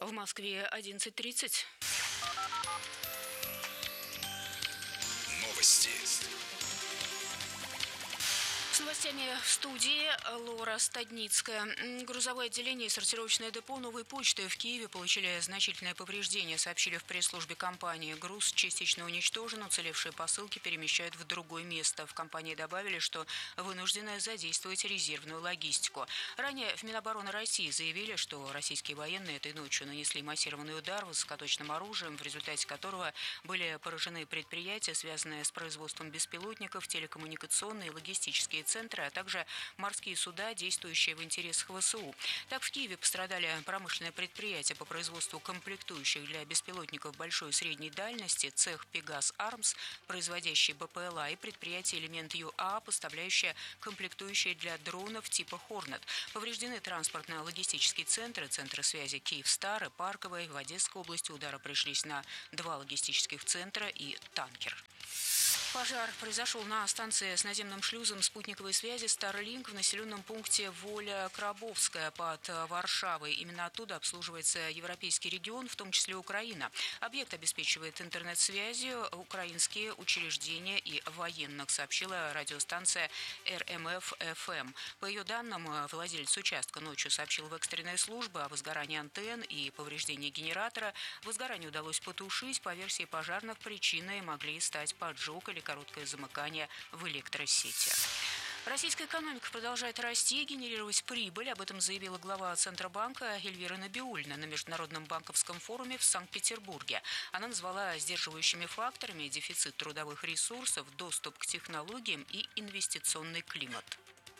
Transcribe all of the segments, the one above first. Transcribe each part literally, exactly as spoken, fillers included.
В Москве одиннадцать тридцать. Новости. С новостями в студии Лора Стадницкая. Грузовое отделение и сортировочное депо «Новой почты» в Киеве получили значительное повреждение, сообщили в пресс-службе компании. Груз частично уничтожен, уцелевшие посылки перемещают в другое место. В компании добавили, что вынуждены задействовать резервную логистику. Ранее в Минобороны России заявили, что российские военные этой ночью нанесли массированный удар высокоточным оружием, в результате которого были поражены предприятия, связанные с производством беспилотников, телекоммуникационные и логистические центры, а также морские суда, действующие в интересах ВСУ. Так, в Киеве пострадали промышленные предприятия по производству комплектующих для беспилотников большой и средней дальности, цех «Пегас Армс», производящий БПЛА, и предприятие «Элемент ЮА», поставляющее комплектующие для дронов типа «Хорнет». Повреждены транспортно-логистические центры, центры связи «Киевстар» и «Парковой». В Одесской области удары пришлись на два логистических центра и танкер. Пожар произошел на станции с наземным шлюзом спутниковой связи Starlink в населенном пункте Воля-Крабовская под Варшавой. Именно оттуда обслуживается европейский регион, в том числе Украина. Объект обеспечивает интернет-связью украинские учреждения и военных, сообщила радиостанция эр эм эф эф эм. По ее данным, владелец участка ночью сообщил в экстренные службы о возгорании антенн и повреждении генератора. Возгорание удалось потушить. По версии пожарных, причиной могли стать поджог или короткое замыкание в электросети. Российская экономика продолжает расти и генерировать прибыль. Об этом заявила глава Центробанка Эльвира Набиуллина на Международном банковском форуме в Санкт-Петербурге. Она назвала сдерживающими факторами дефицит трудовых ресурсов, доступ к технологиям и инвестиционный климат.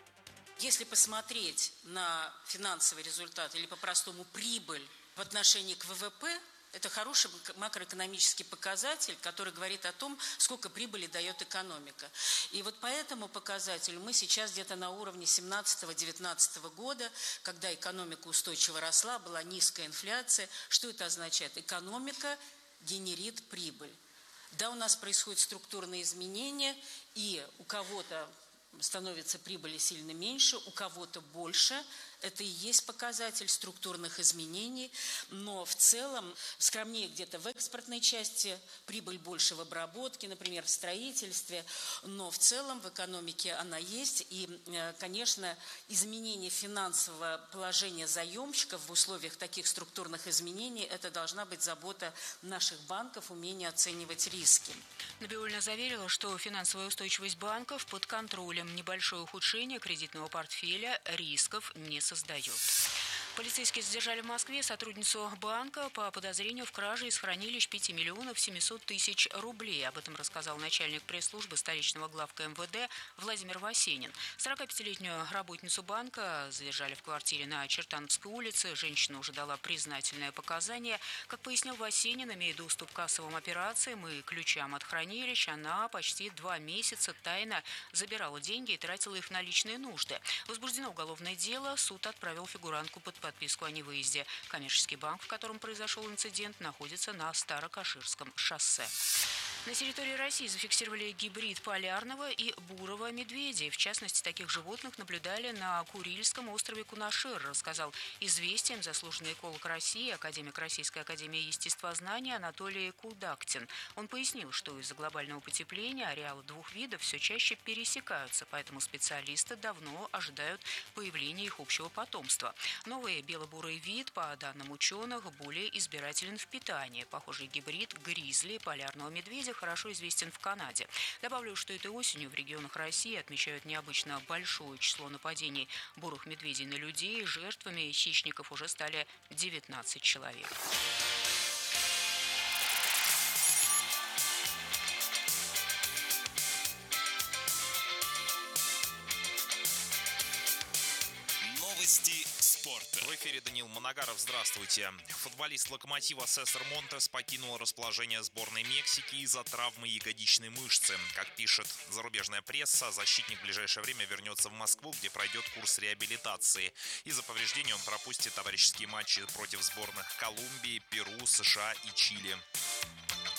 Если посмотреть на финансовый результат или по-простому прибыль в отношении к вэ вэ пэ, это хороший макроэкономический показатель, который говорит о том, сколько прибыли дает экономика. И вот по этому показателю мы сейчас где-то на уровне семнадцатого-девятнадцатого года, когда экономика устойчиво росла, была низкая инфляция. Что это означает? Экономика генерит прибыль. Да, у нас происходят структурные изменения, и у кого-то становится прибыли сильно меньше, у кого-то больше. Это и есть показатель структурных изменений, но в целом скромнее где-то в экспортной части, прибыль больше в обработке, например, в строительстве, но в целом в экономике она есть. И, конечно, изменение финансового положения заемщиков в условиях таких структурных изменений – это должна быть забота наших банков, умение оценивать риски. Набиуллина заверила, что финансовая устойчивость банков под контролем. Небольшое ухудшение кредитного портфеля рисков не создает. Полицейские задержали в Москве сотрудницу банка по подозрению в краже из хранилищ пяти миллионов семисот тысяч рублей. Об этом рассказал начальник пресс-службы столичного главка эм вэ дэ Владимир Васенин. сорокапятилетнюю работницу банка задержали в квартире на Чертановской улице. Женщина уже дала признательное показание. Как пояснил Васенин, имея доступ к кассовым операциям и ключам от хранилищ, она почти два месяца тайно забирала деньги и тратила их на личные нужды. Возбуждено уголовное дело. Суд отправил фигурантку под подписку о невыезде. Коммерческий банк, в котором произошел инцидент, находится на Старокаширском шоссе. На территории России зафиксировали гибрид полярного и бурого медведей. В частности, таких животных наблюдали на Курильском острове Кунашир, рассказал «Известиям» заслуженный эколог России, академик Российской академии естествознания Анатолий Кудактин. Он пояснил, что из-за глобального потепления ареалы двух видов все чаще пересекаются, поэтому специалисты давно ожидают появления их общего потомства. Новый бело-бурый вид, по данным ученых, более избирателен в питании. Похожий гибрид гризли полярного медведя хорошо известен в Канаде. Добавлю, что этой осенью в регионах России отмечают необычно большое число нападений бурых медведей на людей. Жертвами хищников уже стали девятнадцать человек. Новости спорта. В эфире Даниил Моногаров. Здравствуйте. Футболист «Локомотива» Сесар Монтес покинул расположение сборной Мексики из-за травмы ягодичной мышцы. Как пишет зарубежная пресса, защитник в ближайшее время вернется в Москву, где пройдет курс реабилитации. Из-за повреждений он пропустит товарищеские матчи против сборных Колумбии, Перу, США и Чили.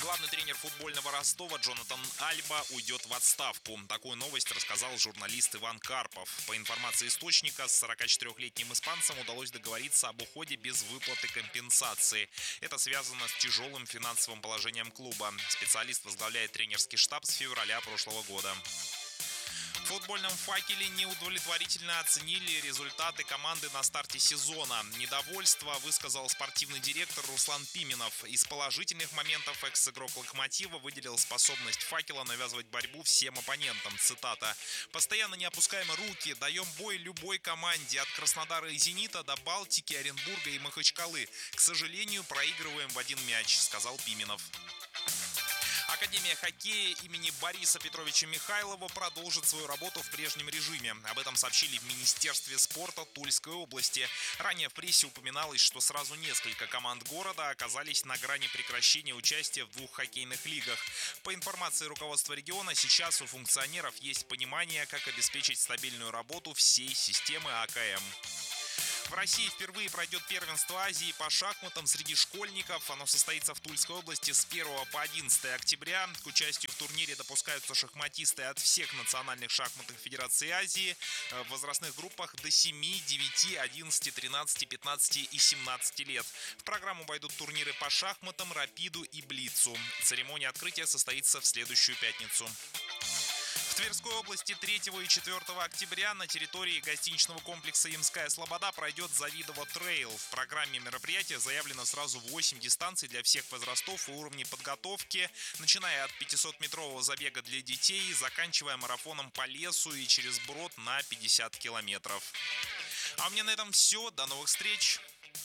Главный тренер футбольного Ростова Джонатан Альба уйдет в отставку. Такую новость рассказал журналист Иван Карпов. По информации источника, с сорокачетырёхлетним испанцем удалось договориться об уходе без выплаты компенсации. Это связано с тяжелым финансовым положением клуба. Специалист возглавляет тренерский штаб с февраля прошлого года. В футбольном «Факеле» неудовлетворительно оценили результаты команды на старте сезона. Недовольство высказал спортивный директор Руслан Пименов. Из положительных моментов экс-игрок «Локомотива» выделил способность «Факела» навязывать борьбу всем оппонентам. Цитата. «Постоянно не опускаем руки, даем бой любой команде, от Краснодара и «Зенита» до Балтики, Оренбурга и Махачкалы. К сожалению, проигрываем в один мяч», — сказал Пименов. Академия хоккея имени Бориса Петровича Михайлова продолжит свою работу в прежнем режиме. Об этом сообщили в Министерстве спорта Тульской области. Ранее в прессе упоминалось, что сразу несколько команд города оказались на грани прекращения участия в двух хоккейных лигах. По информации руководства региона, сейчас у функционеров есть понимание, как обеспечить стабильную работу всей системы А К М. В России впервые пройдет первенство Азии по шахматам среди школьников. Оно состоится в Тульской области с первого по одиннадцатое октября. К участию в турнире допускаются шахматисты от всех национальных шахматных федераций Азии в возрастных группах до семи, девяти, одиннадцати, тринадцати, пятнадцати и семнадцати лет. В программу войдут турниры по шахматам, рапиду и блицу. Церемония открытия состоится в следующую пятницу. В Тверской области третьего и четвёртого октября на территории гостиничного комплекса «Ямская Слобода» пройдет Завидово трейл. В программе мероприятия заявлено сразу восемь дистанций для всех возрастов и уровней подготовки, начиная от пятисотметрового забега для детей, заканчивая марафоном по лесу и через брод на пятьдесят километров. А у меня на этом все. До новых встреч!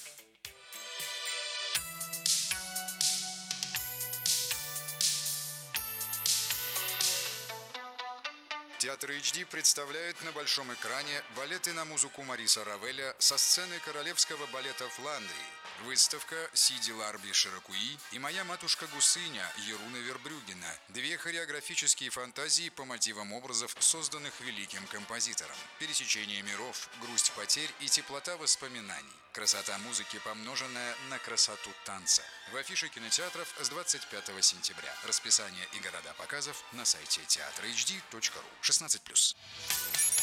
Театр эйч ди представляет на большом экране балеты на музыку Мариса Равеля со сцены королевского балета Фландрии. Выставка «Сиди Ларби Широкуи» и «Моя матушка Гусыня» Еруна Вербрюгена. Две хореографические фантазии по мотивам образов, созданных великим композитором. Пересечение миров, грусть потерь и теплота воспоминаний. Красота музыки, помноженная на красоту танца. В афише кинотеатров с двадцать пятого сентября. Расписание и города показов на сайте театр эйч ди точка ру. шестнадцать плюс.